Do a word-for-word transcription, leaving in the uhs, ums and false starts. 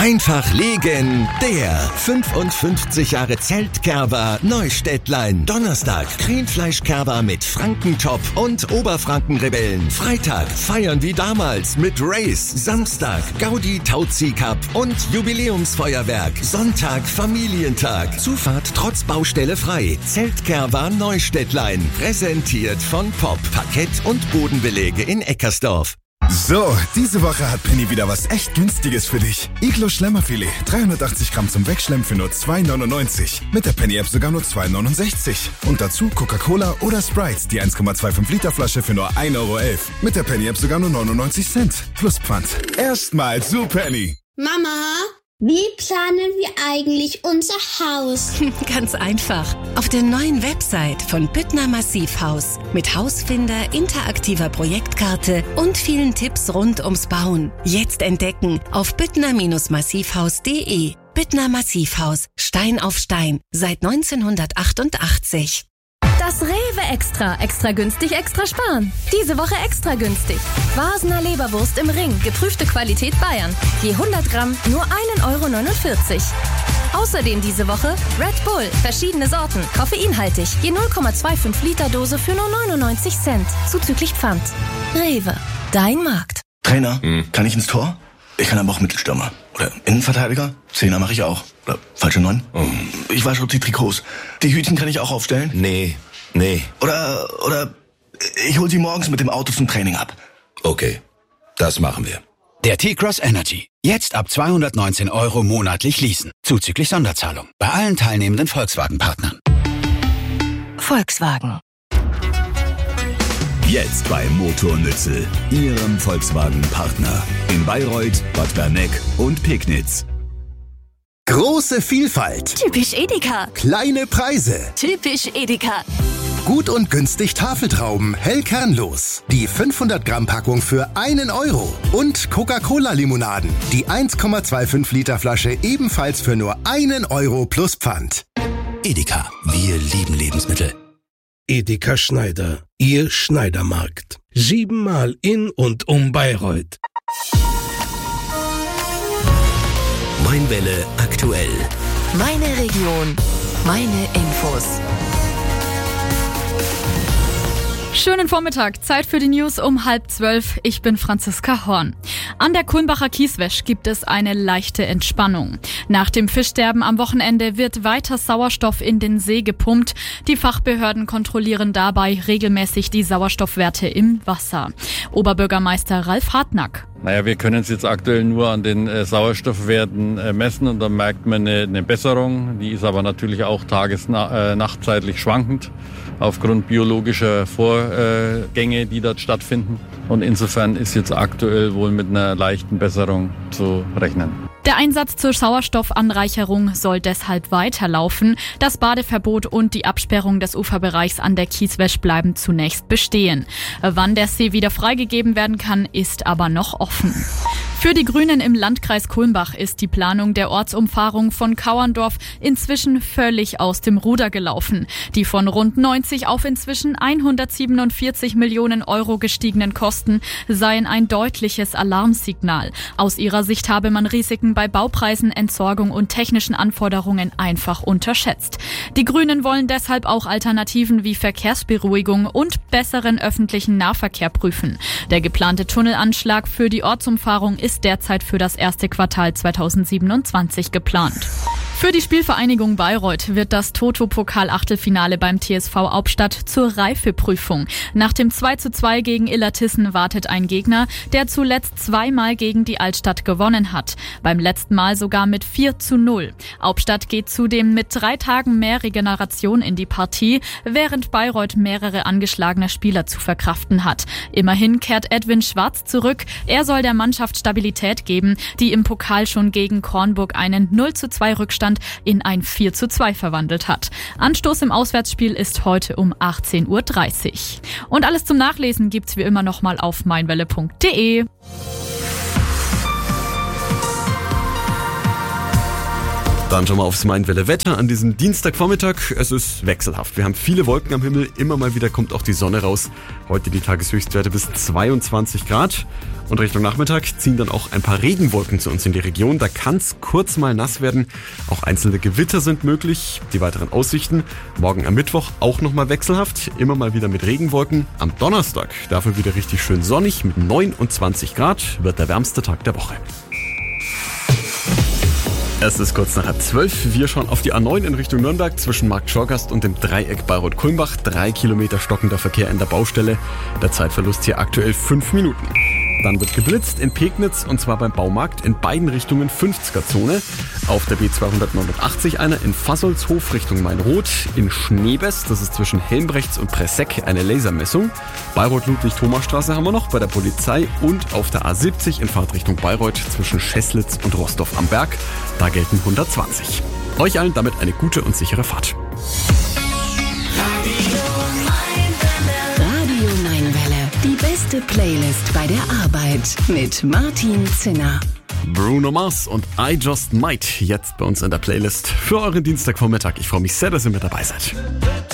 Einfach legendär. fünfundfünfzig Jahre Zeltkerber Neustädtlein. Donnerstag Krähenfleischkerber mit Frankentop und Oberfrankenrebellen. Freitag feiern wie damals mit Race. Samstag Gaudi Tauzi Cup und Jubiläumsfeuerwerk. Sonntag Familientag. Zufahrt trotz Baustelle frei. Zeltkerber Neustädtlein. Präsentiert von Pop. Parkett und Bodenbelege in Eckersdorf. So, diese Woche hat Penny wieder was echt Günstiges für dich. Iglo Schlemmerfilet, dreihundertachtzig Gramm zum Wegschlemmen für nur zwei neunundneunzig. Mit der Penny-App sogar nur zwei neunundsechzig. Und dazu Coca-Cola oder Sprite, die eins Komma fünfundzwanzig Liter Flasche für nur ein Euro elf. Mit der Penny-App sogar nur neunundneunzig Cent. Plus Pfand. Erstmal zu Penny. Mama, wie planen wir eigentlich unser Haus? Ganz einfach. Auf der neuen Website von Büttner Massivhaus. Mit Hausfinder, interaktiver Projektkarte und vielen Tipps rund ums Bauen. Jetzt entdecken auf büttner massivhaus punkt de. Büttner Massivhaus. Stein auf Stein. Seit neunzehnhundertachtundachtzig. Das Rewe Extra. Extra günstig, extra sparen. Diese Woche extra günstig. Wasner Leberwurst im Ring. Geprüfte Qualität Bayern. Je hundert Gramm nur ein Euro neunundvierzig. Außerdem diese Woche Red Bull. Verschiedene Sorten. Koffeinhaltig. Je null Komma fünfundzwanzig Liter Dose für nur neunundneunzig Cent. Zuzüglich Pfand. Rewe. Dein Markt. Trainer, hm. kann ich ins Tor? Ich kann aber auch Mittelstürmer. Oder Innenverteidiger? Zehner mache ich auch. Oder falsche Neun? Oh. Ich wasche die Trikots. Die Hütchen kann ich auch aufstellen? Nee, nee. Oder, oder ich hol sie morgens mit dem Auto zum Training ab. Okay, das machen wir. Der T-Cross Energy. Jetzt ab zweihundertneunzehn Euro monatlich leasen. Zuzüglich Sonderzahlung. Bei allen teilnehmenden Volkswagen-Partnern. Volkswagen. Jetzt bei Motornützel, Ihrem Volkswagen-Partner. In Bayreuth, Bad Berneck und Pegnitz. Große Vielfalt. Typisch Edeka. Kleine Preise. Typisch Edeka. Gut und günstig Tafeltrauben, hell kernlos. Die fünfhundert Gramm Packung für einen Euro. Und Coca-Cola-Limonaden. Die eins Komma fünfundzwanzig Liter Flasche ebenfalls für nur einen Euro plus Pfand. Edeka. Wir lieben Lebensmittel. Edeka Schneider, Ihr Schneidermarkt. Siebenmal in und um Bayreuth. Mainwelle aktuell. Meine Region, meine Infos. Schönen Vormittag, Zeit für die News um halb zwölf. Ich bin Franziska Horn. An der Kulmbacher Kieswäsch gibt es eine leichte Entspannung. Nach dem Fischsterben am Wochenende wird weiter Sauerstoff in den See gepumpt. Die Fachbehörden kontrollieren dabei regelmäßig die Sauerstoffwerte im Wasser. Oberbürgermeister Ralf Hartnack. Naja, wir können es jetzt aktuell nur an den äh, Sauerstoffwerten äh, messen und dann merkt man eine, eine Besserung. Die ist aber natürlich auch tages-nachtzeitlich äh, schwankend aufgrund biologischer Vorgänge, die dort stattfinden. Und insofern ist jetzt aktuell wohl mit einer leichten Besserung zu rechnen. Der Einsatz zur Sauerstoffanreicherung soll deshalb weiterlaufen. Das Badeverbot und die Absperrung des Uferbereichs an der Kieswäsch bleiben zunächst bestehen. Wann der See wieder freigegeben werden kann, ist aber noch offen. Für die Grünen im Landkreis Kulmbach ist die Planung der Ortsumfahrung von Kauerndorf inzwischen völlig aus dem Ruder gelaufen. Die von rund neunzig auf inzwischen hundertsiebenundvierzig Millionen Euro gestiegenen Kosten seien ein deutliches Alarmsignal. Aus ihrer Sicht habe man Risiken bei Baupreisen, Entsorgung und technischen Anforderungen einfach unterschätzt. Die Grünen wollen deshalb auch Alternativen wie Verkehrsberuhigung und besseren öffentlichen Nahverkehr prüfen. Der geplante Tunnelanschlag für die Ortsumfahrung ist derzeit für das erste Quartal zweitausendsiebenundzwanzig geplant. Für die Spielvereinigung Bayreuth wird das Toto-Pokal-Achtelfinale beim T S V Hauptstadt zur Reifeprüfung. Nach dem zwei zu zwei gegen Illertissen wartet ein Gegner, der zuletzt zweimal gegen die Altstadt gewonnen hat. Beim letzten Mal sogar mit vier zu null. Hauptstadt geht zudem mit drei Tagen mehr Regeneration in die Partie, während Bayreuth mehrere angeschlagene Spieler zu verkraften hat. Immerhin kehrt Edwin Schwarz zurück. Er soll der Mannschaft Stabilität geben, die im Pokal schon gegen Kornburg einen null zu zwei Rückstand in ein vier zu zwei verwandelt hat. Anstoß im Auswärtsspiel ist heute um achtzehn Uhr dreißig. Und alles zum Nachlesen gibt's wie immer nochmal auf mainwelle punkt de. Dann schauen wir aufs Mainwelle-Wetter an diesem Dienstagvormittag. Es ist wechselhaft. Wir haben viele Wolken am Himmel. Immer mal wieder kommt auch die Sonne raus. Heute die Tageshöchstwerte bis zweiundzwanzig Grad. Und Richtung Nachmittag ziehen dann auch ein paar Regenwolken zu uns in die Region. Da kann es kurz mal nass werden. Auch einzelne Gewitter sind möglich. Die weiteren Aussichten. Morgen am Mittwoch auch nochmal wechselhaft. Immer mal wieder mit Regenwolken. Am Donnerstag dafür wieder richtig schön sonnig mit neunundzwanzig Grad. Wird der wärmste Tag der Woche. Es ist kurz nach halb zwölf. Wir schauen auf die A neun in Richtung Nürnberg zwischen Markt Schorgast und dem Dreieck Bayreuth-Kulmbach. Drei Kilometer stockender Verkehr in der Baustelle. Der Zeitverlust hier aktuell fünf Minuten. Dann wird geblitzt in Pegnitz und zwar beim Baumarkt in beiden Richtungen fünfziger-Zone. Auf der B zweihundertneunundachtzig einer in Fassolshof Richtung Mainroth. In Schneebest, das ist zwischen Helmbrechts und Presseck, eine Lasermessung. Bayreuth-Ludwig-Thomas-Straße haben wir noch bei der Polizei und auf der A siebzig in Fahrtrichtung Bayreuth zwischen Scheßlitz und Rostorf am Berg. Da gelten hundertzwanzig. Euch allen damit eine gute und sichere Fahrt. Radio Mainwelle. Die beste Playlist bei der Arbeit mit Martin Zinner. Bruno Mars und I Just Might jetzt bei uns in der Playlist für euren Dienstagvormittag. Ich freue mich sehr, dass ihr mit dabei seid.